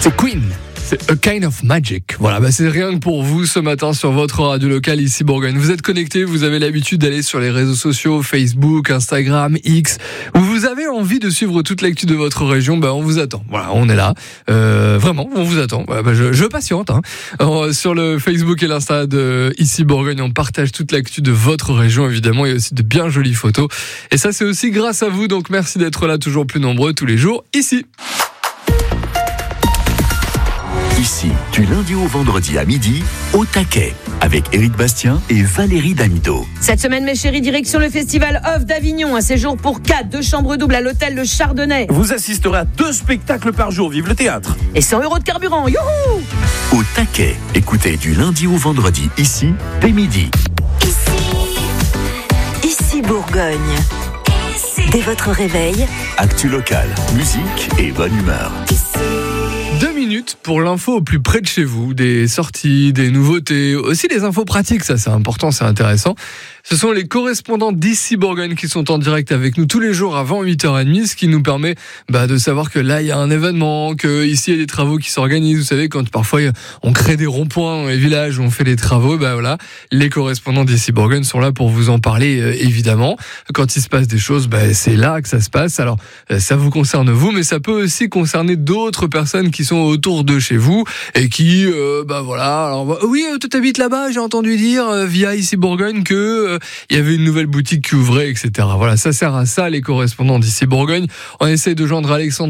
C'est Queen. C'est A Kind of Magic. Voilà, c'est rien que pour vous ce matin sur votre radio locale ici Bourgogne. Vous êtes connectés, vous avez l'habitude d'aller sur les réseaux sociaux, Facebook, Instagram, X, où vous avez envie de suivre toute l'actu de votre région, on vous attend. Voilà, on est là. Vraiment, on vous attend. Je patiente. Sur le Facebook et l'Insta de ici Bourgogne, on partage toute l'actu de votre région, évidemment, et aussi de bien jolies photos. Et ça, c'est aussi grâce à vous. Donc, merci d'être là toujours plus nombreux tous les jours ici. Ici, du lundi au vendredi à midi, au taquet, avec Éric Bastien et Valérie Damido. Cette semaine, mes chéris, direction le Festival Off d'Avignon. Un séjour pour 4, 2 chambres doubles à l'hôtel Le Chardonnay. Vous assisterez à 2 spectacles par jour, vive le théâtre. Et 100 € de carburant, youhou! Au taquet, écoutez du lundi au vendredi, ici, dès midi. Ici Bourgogne. Dès votre réveil, Actu locale, musique et bonne humeur. 2 minutes pour l'info au plus près de chez vous, des sorties, des nouveautés, aussi des infos pratiques, ça c'est important, c'est intéressant. Ce sont les correspondants d'ici Bourgogne qui sont en direct avec nous tous les jours avant 8h30, ce qui nous permet de savoir que là il y a un événement, que ici il y a des travaux qui s'organisent. Vous savez, quand parfois on crée des ronds-points dans les villages où on fait des travaux, voilà, les correspondants d'ici Bourgogne sont là pour vous en parler évidemment. Quand il se passe des choses, c'est là que ça se passe. Alors ça vous concerne vous, mais ça peut aussi concerner d'autres personnes qui sont autour de chez vous et qui voilà. Alors oui, toi t'habites là-bas, j'ai entendu dire via ici Bourgogne que il y avait une nouvelle boutique qui ouvrait, etc. Voilà, ça sert à ça les correspondants d'ici Bourgogne. On essaie de joindre Alexandre